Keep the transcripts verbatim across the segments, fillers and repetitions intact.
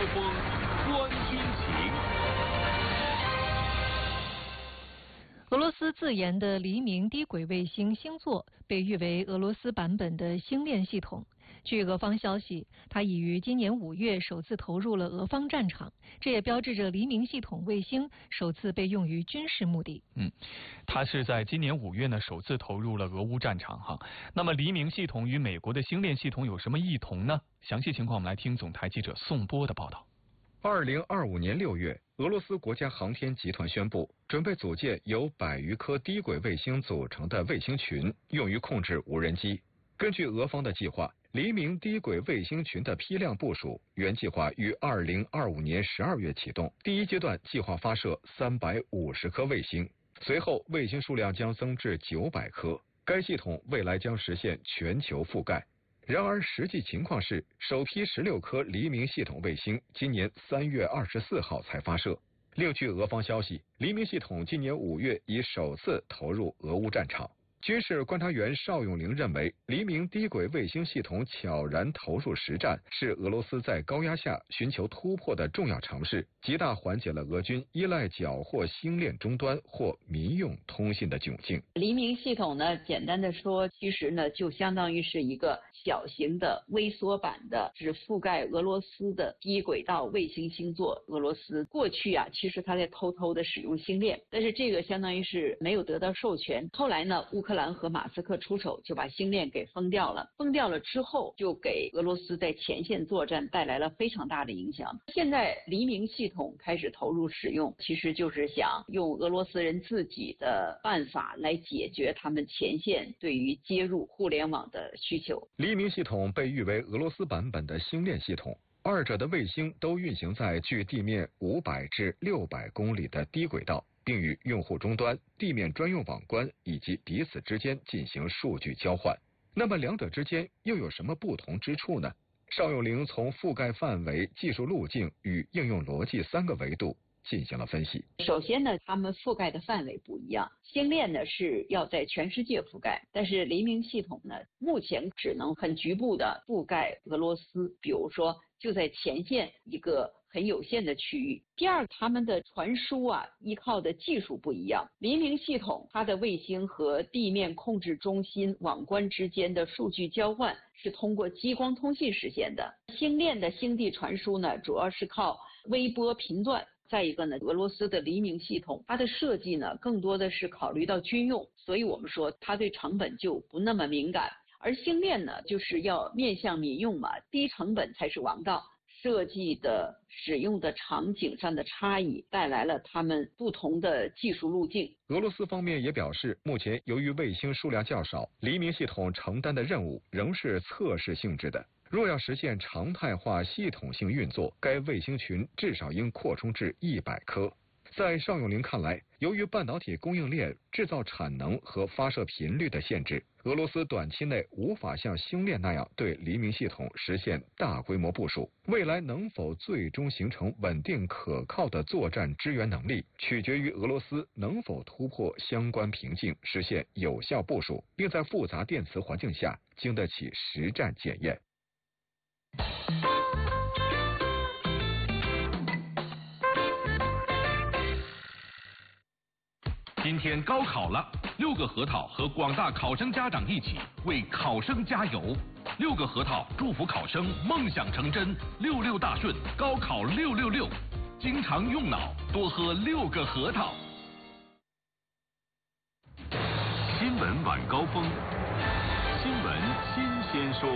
锋，观军情。 俄罗斯自研的黎明低轨卫星星座被誉为俄罗斯版本的星链系统。据俄方消息，它已于今年五月首次投入了俄方战场，这也标志着黎明系统卫星首次被用于军事目的。 嗯，它是在今年五月呢首次投入了俄乌战场哈。那么黎明系统与美国的星链系统有什么异同呢？详细情况我们来听总台记者宋波的报道。 二零二五年六月，俄罗斯国家航天集团宣布，准备组建由百余颗低轨卫星组成的卫星群，用于控制无人机。根据俄方的计划，黎明低轨卫星群的批量部署原计划于二零二五年十二月启动，第一阶段计划发射三百五十颗卫星，随后卫星数量将增至九百颗。该系统未来将实现全球覆盖。然而，实际情况是，首批十六颗黎明系统卫星今年三月二十四号才发射。另据俄方消息，黎明系统今年五月已首次投入俄乌战场。军事观察员邵永龄认为，黎明低轨卫星系统悄然投入实战，是俄罗斯在高压下寻求突破的重要尝试，极大缓解了俄军依赖缴获星链终端或民用通信的窘境。 黎明系统呢，简单的说，其实呢就相当于是一个小型的微缩版的只覆盖俄罗斯的低轨道卫星星座。俄罗斯过去啊，其实他在偷偷的使用星链，但是这个相当于是没有得到授权。后来呢，乌克兰和马斯克出手，就把星链给封掉了。封掉了之后，就给俄罗斯在前线作战带来了非常大的影响。现在黎明系统开始投入使用，其实就是想用俄罗斯人自己的办法来解决他们前线对于接入互联网的需求。 黎明系统被誉为俄罗斯版本的星链系统，二者的卫星都运行在距地面五百至六百公里的低轨道，并与用户终端、地面专用网关以及彼此之间进行数据交换。那么两者之间又有什么不同之处呢？邵永龄从覆盖范围、技术路径与应用逻辑三个维度进行了分析。 首先呢，他们覆盖的范围不一样，星链呢是要在全世界覆盖，但是黎明系统呢，目前只能很局部的覆盖俄罗斯，比如说就在前线一个很有限的区域。第二，他们的传输啊，依靠的技术不一样。黎明系统它的卫星和地面控制中心网关之间的数据交换是通过激光通信实现的。星链的星地传输呢，主要是靠微波频段。再一个呢，俄罗斯的黎明系统，它的设计呢，更多的是考虑到军用，所以我们说它对成本就不那么敏感。而星链呢，就是要面向民用嘛，低成本才是王道。设计的使用的场景上的差异，带来了他们不同的技术路径。 俄罗斯方面也表示，目前由于卫星数量较少，黎明系统承担的任务仍是测试性质的。若要实现常态化系统性运作，该卫星群至少应扩充至一百颗。在邵永龄看来，由于半导体供应链、制造产能和发射频率的限制，俄罗斯短期内无法像星链那样对黎明系统实现大规模部署。未来能否最终形成稳定可靠的作战支援能力，取决于俄罗斯能否突破相关瓶颈，实现有效部署，并在复杂电磁环境下经得起实战检验。 今天高考了，六个核桃和广大考生家长一起为考生加油。六个核桃祝福考生梦想成真，六六大顺，高考六六六。经常用脑，多喝六个核桃。新闻晚高峰，新闻新鲜说。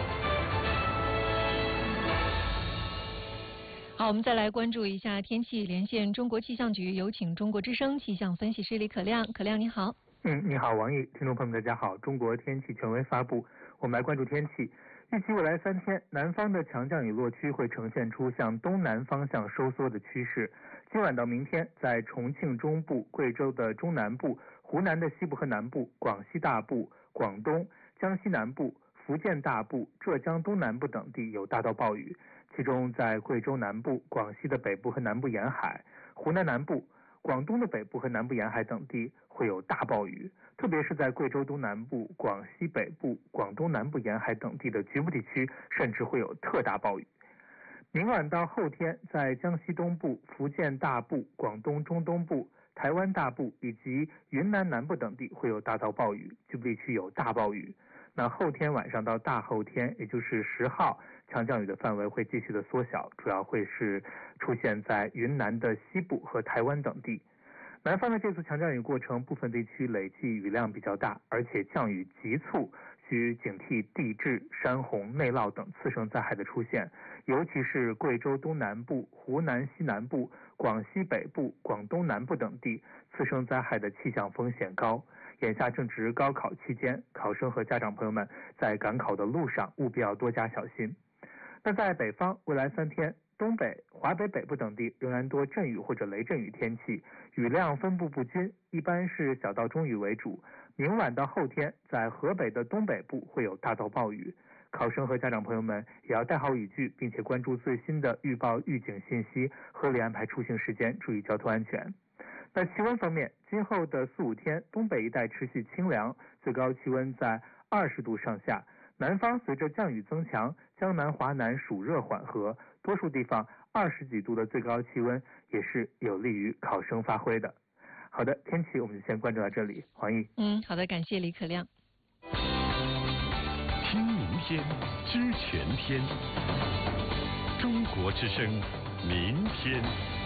好，我们再来关注一下天气，连线中国气象局，有请中国之声气象分析师李可亮。可亮你好。 嗯，你好王毅，听众朋友们大家好。中国天气权威发布，我们来关注天气。预期未来三天，南方的强降雨落区会呈现出向东南方向收缩的趋势。今晚到明天，在重庆中部、贵州的中南部、湖南的西部和南部、广西大部、广东、江西南部、福建大部、浙江东南部等地有大到暴雨，其中在贵州南部、广西的北部和南部沿海、湖南南部、广东的北部和南部沿海等地会有大暴雨，特别是在贵州东南部、广西北部、广东南部沿海等地的局部地区，甚至会有特大暴雨。 明晚到后天，在江西东部、福建大部、广东中东部、台湾大部以及云南南部等地会有大到暴雨，局部地区有大暴雨。那后天晚上到大后天，也就是十号，强降雨的范围会继续的缩小，主要会是出现在云南的西部和台湾等地。南方的这次强降雨过程，部分地区累计雨量比较大，而且降雨急促，需警惕地质、山洪、内涝等次生灾害的出现，尤其是贵州东南部、湖南西南部、广西北部、广东南部等地，次生灾害的气象风险高。眼下正值高考期间，考生和家长朋友们在赶考的路上务必要多加小心。那在北方，未来三天，东北、华北北部等地仍然多阵雨或者雷阵雨天气，雨量分布不均，一般是小到中雨为主。明晚到后天，在河北的东北部会有大到暴雨，考生和家长朋友们也要带好雨具，并且关注最新的预报预警信息，合理安排出行时间，注意交通安全。那气温方面，今后的四五天，东北一带持续清凉，最高气温在二十度上下。南方随着降雨增强，江南、华南暑热缓和，多数地方二十几度的最高气温也是有利于考生发挥的。好的，天气我们就先关注到这里，黄奕。 嗯，好的，感谢李可亮。 听明天，知全天。中国之声，明天。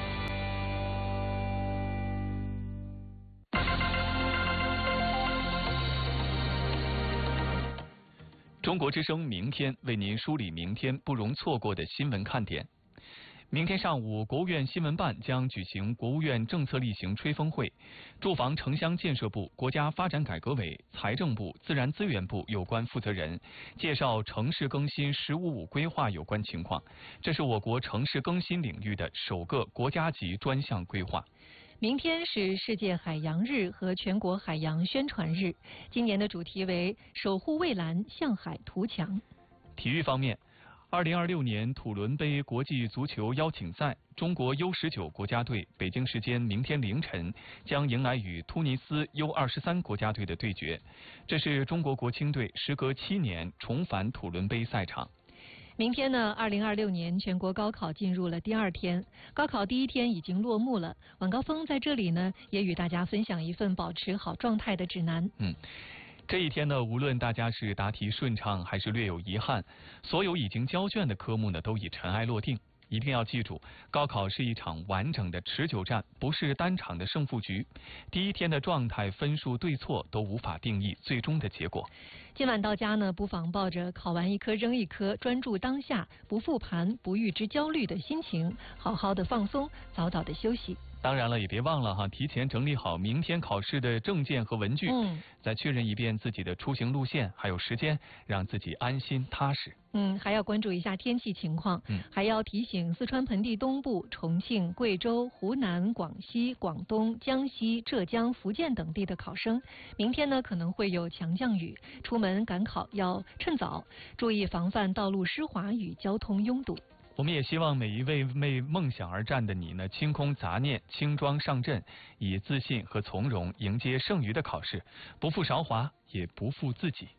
中国之声明天为您梳理明天不容错过的新闻看点。明天上午，国务院新闻办将举行国务院政策例行吹风会，住房城乡建设部、国家发展改革委、财政部、自然资源部有关负责人介绍城市更新“十五五”规划有关情况。这是我国城市更新领域的首个国家级专项规划。 明天是世界海洋日和全国海洋宣传日，今年的主题为守护蔚蓝，向海图强。 体育方面，二零二六年土伦杯国际足球邀请赛，中国 U 十九 国家队北京时间明天凌晨将迎来与突尼斯 U 二十三 国家队的对决，这是中国国青队时隔七年重返土伦杯赛场。 明天呢，二零二六年全国高考进入了第二天，高考第一天已经落幕了。晚高峰在这里呢，也与大家分享一份保持好状态的指南。 嗯。这一天呢，无论大家是答题顺畅还是略有遗憾，所有已经交卷的科目呢，都已尘埃落定。一定要记住，高考是一场完整的持久战，不是单场的胜负局。第一天的状态、分数对错都无法定义最终的结果。 今晚到家呢，不妨抱着考完一科扔一科，专注当下，不复盘、不预知焦虑的心情，好好的放松，早早的休息。 当然了，也别忘了哈，提前整理好明天考试的证件和文具， 嗯， 再确认一遍自己的出行路线还有时间，让自己安心踏实。 嗯，还要关注一下天气情况， 嗯， 还要提醒四川盆地东部、重庆、贵州、湖南、广西、广东、江西、浙江、福建等地的考生，明天呢可能会有强降雨，出门赶考要趁早，注意防范道路湿滑与交通拥堵。 我们也希望每一位为梦想而战的你呢，清空杂念，轻装上阵，以自信和从容迎接剩余的考试，不负韶华，也不负自己。